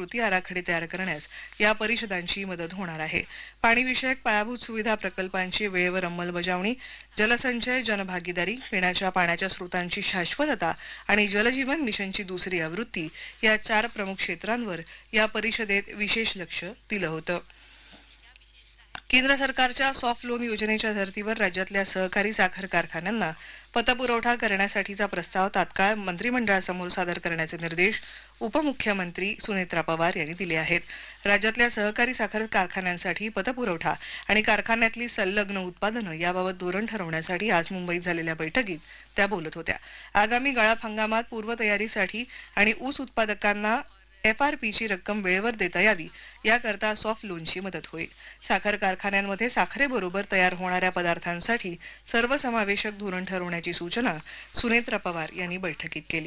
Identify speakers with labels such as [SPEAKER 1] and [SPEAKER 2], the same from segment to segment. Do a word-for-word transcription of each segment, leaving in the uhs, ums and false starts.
[SPEAKER 1] कृती आराखडे तयार करण्यास या परिषदांची मदत होणार आहे. पाणीविषयक पायाभूत सुविधा प्रकल्पांची वेळेवर अंमलबजावणी, जलसंचय, जनभागीदारी, पिण्याच्या पाण्याच्या स्रोतांची शाश्वतता आणि जलजीवन मिशनची दुसरी आवृत्ती या चार प्रमुख क्षेत्रांवर या परिषदेत विशेष लक्ष दिलं होतं. केंद्र सरकारच्या सॉफ्ट लोन योजनेच्या धर्तीवर राज्यातल्या सहकारी साखर कारखान्यांना पतपुरवठा करण्यासाठीचा प्रस्ताव तात्काळ मंत्रिमंडळासमोर सादर करण्याचे निर्देश उपमुख्यमंत्री सुनेत्रा पवार यांनी दिले आहेत. राज्यातल्या सहकारी साखर कारखान्यांसाठी पतपुरवठा आणि कारखान्यातली संलग्न उत्पादनं याबाबत धोरण ठरवण्यासाठी आज मुंबईत झालेल्या बैठकीत त्या बोलत होत्या. आगामी गाळप हंगामात पूर्वतयारीसाठी आणि ऊस उत्पादकांना एफ आर पीची रक्कम वेळेवर देता यावी याकरता सॉफ्ट लोनची मदत होईल. साखर कारखान्यांमध्ये साखरेबरोबर तयार होणाऱ्या पदार्थांसाठी सर्वसमावेशक धोरण ठरवण्याची सूचना सुनेत्रा पवार यांनी बैठकीत केली.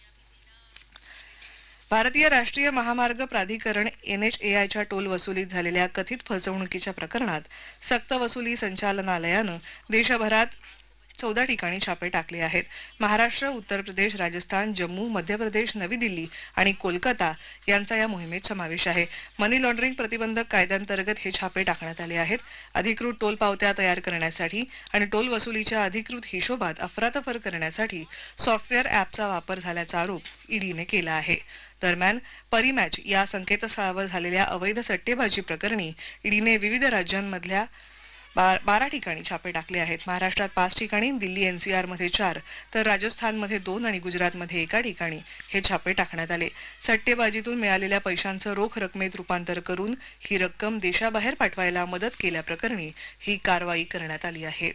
[SPEAKER 1] भारतीय राष्ट्रीय महामार्ग प्राधिकरण एन एच ए आयच्या टोल वसुलीत झालेल्या कथित फसवणुकीच्या प्रकरणात सक्तवसुली संचालनालयानं देशभरात चौदा ठिकाणी छापे टाकले आहेत. महाराष्ट्र, उत्तर प्रदेश, राजस्थान, जम्मू, मध्य प्रदेश, नवी दिल्ली आणि कोलकाता यांचा या मोहिमेत समावेश आहे. मनी लॉन्ड्रिंग प्रतिबंधक कायद्यांतर्गत हे छापे टाकण्यात आले आहेत. अधिकृत टोल पावत्या तयार करण्यासाठी आणि टोल वसुलीच्या अधिकृत हिशोबात अफरातफर करण्यासाठी सॉफ्टवेअर ॲपचा वापर झाल्याचा आरोप ईडीने केला आहे. दरम्यान परिमॅच या संकेतस्थळावर झालेल्या अवैध सट्टेबाजी प्रकरणी ईडीने विविध राज्यांमधल्या बारा ठिकाणी छापे टाकले आहेत. महाराष्ट्रात पाच ठिकाणी, दिल्ली एनसीआर मध्ये चार, तर राजस्थानमध्ये दोन आणि गुजरातमध्ये एका ठिकाणी हे छापे टाकण्यात आले. सट्टेबाजीतून मिळालेल्या पैशांचं रोख रकमेत रूपांतर करून ही रक्कम देशाबाहेर पाठवायला मदत केल्याप्रकरणी ही कारवाई करण्यात आली आहे.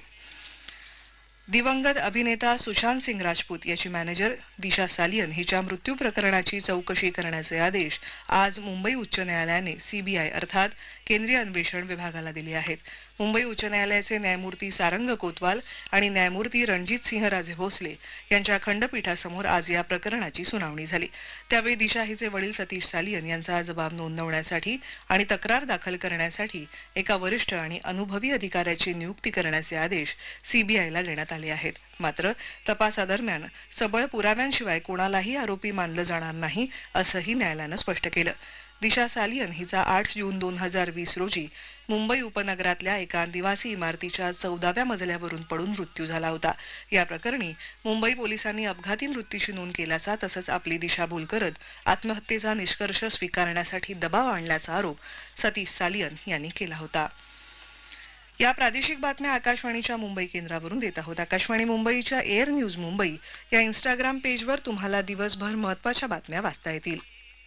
[SPEAKER 1] दिवंगत अभिनेता सुशांत सिंग राजपूत याची मॅनेजर दिशा सालियन हिच्या मृत्यू प्रकरणाची चौकशी करण्याचे आदेश आज मुंबई उच्च न्यायालयाने सीबीआय अर्थात केंद्रीय अन्वेषण विभागाला दिले आहेत. मुंबई उच्च न्यायालयाचे न्यायमूर्ती सारंग कोतवाल आणि न्यायमूर्ती रणजित सिंह राजे भोसले यांच्या खंडपीठासमोर आज या प्रकरणाची सुनावणी झाली. त्यावेळी दिशा हिचे वडील सतीश सालियन यांचा जबाब नोंदवण्यासाठी आणि तक्रार दाखल करण्यासाठी एका वरिष्ठ आणि अनुभवी अधिकाऱ्याची नियुक्ती करण्याचे आदेश सीबीआयला देण्यात आले आहेत. मात्र तपासादरम्यान सबळ पुराव्यांशिवाय कोणालाही आरोपी मानलं जाणार नाही असंही न्यायालयानं स्पष्ट केलं. दिशा सालियन हिचा आठ जून दोन हजार वीस रोजी मुंबई उपनगरातल्या एका निवासी इमारतीच्या चौदाव्या मजल्यावरून पडून मृत्यू झाला होता. या प्रकरणी मुंबई पोलिसांनी अपघाती मृत्यूची नोंद केल्याचा तसंच आपली दिशाभूल करत आत्महत्येचा निष्कर्ष स्वीकारण्यासाठी दबाव आणल्याचा आरोप सतीश सालियन यांनी केला होता. या प्रादेशिक बातम्या आकाशवाणीच्या मुंबई केंद्रावरून देत आहोत. आकाशवाणी मुंबईच्या एअर न्यूज मुंबई या इंस्टाग्राम पेजवर तुम्हाला दिवसभर महत्त्वाच्या बातम्या वाचता येतील.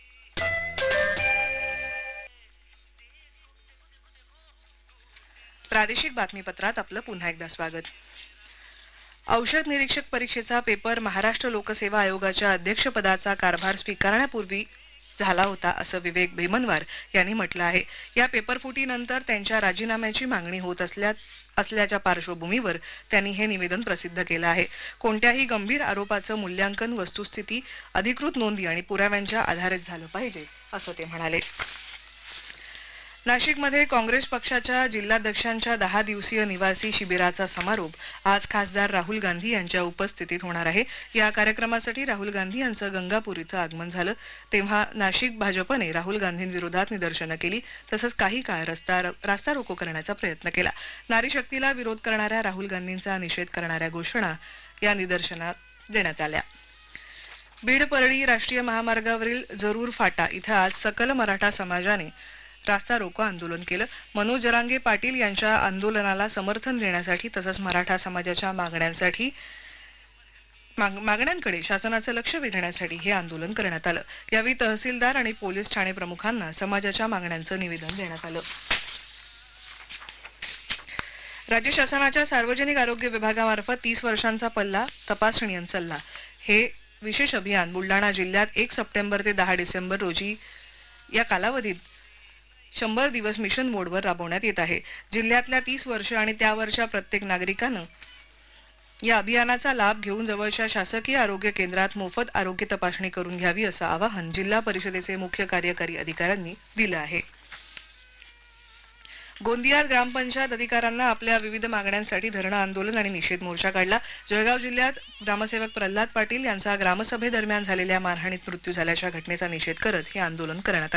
[SPEAKER 1] प्रादेशिक बातमीपत्रात आपलं पुन्हा एकदा स्वागत. औषध निरीक्षक परीक्षेचा पेपर महाराष्ट्र लोकसेवा आयोगाच्या अध्यक्षपदाचा कारभार स्वीकारण्यापूर्वी झाला होता असं विवेक भीमनवार यांनी म्हटलं आहे. या पेपरफुटीनंतर त्यांच्या राजीनाम्याची मागणी होत असल्या असल्याच्या पार्श्वभूमीवर त्यांनी हे निवेदन प्रसिद्ध केलं आहे. कोणत्याही गंभीर आरोपाचं मूल्यांकन वस्तुस्थिती, अधिकृत नोंदी आणि पुराव्यांच्या आधारित झालं पाहिजे असं ते म्हणाले. नाशिकमध्ये काँग्रेस पक्षाच्या जिल्हाध्यक्षांच्या दहा दिवसीय निवासी शिबिराचा समारोप आज खासदार राहुल गांधी यांच्या उपस्थितीत होणार आहे. या कार्यक्रमासाठी राहुल गांधी यांचं गंगापूर इथं आगमन झालं तेव्हा नाशिक भाजपने राहुल गांधींविरोधात निदर्शनं केली तसंच काही काळ रस्ता रास्ता रोको करण्याचा प्रयत्न केला. नारी शक्तीला विरोध करणाऱ्या राहुल गांधींचा निषेध करणाऱ्या घोषणा या निदर्शनात देण्यात आल्या. बीड परळी राष्ट्रीय महामार्गावरील जरूर फाटा इथं आज सकल मराठा समाजाने रास्ता रोको आंदोलन केलं. मनोज जरांगे पाटील यांच्या आंदोलनाला समर्थन देण्यासाठी तसंच मराठा समाजाच्या मागण्यांसाठी मागण्यांकडे शासनाचं लक्ष वेधण्यासाठी हे आंदोलन करण्यात आलं. यावेळी तहसीलदार आणि पोलीस ठाणे प्रमुखांना समाजाच्या मागण्यांचं निवेदन देण्यात आलं. राज्य शासनाच्या सार्वजनिक आरोग्य विभागामार्फत तीस वर्षांचा पल्ला तपासणी सल्ला हे विशेष अभियान बुलढाणा जिल्ह्यात एक सप्टेंबर ते दहा डिसेंबर रोजी या कालावधीत शंभर दिवस मिशन मोडवर राबवण्यात येत आहे. जिल्ह्यातल्या तीस वर्ष आणि त्यावरच्या प्रत्येक नागरिकानं या अभियानाचा लाभ घेऊन जवळच्या शासकीय आरोग्य केंद्रात मोफत आरोग्य तपासणी करून घ्यावी असं आवाहन जिल्हा परिषदेचे मुख्य कार्यकारी अधिकाऱ्यांनी दिलं आहे. गोंदियात ग्रामपंचायत अधिकाऱ्यांना आपल्या विविध मागण्यांसाठी धरणं आंदोलन आणि निषेध मोर्चा काढला. जळगाव जिल्ह्यात ग्रामसेवक प्रल्हाद पाटील यांचा ग्रामसभेदरम्यान झालेल्या मारहाणीत मृत्यू झाल्याच्या घटनेचा निषेध करत हे आंदोलन करण्यात आले.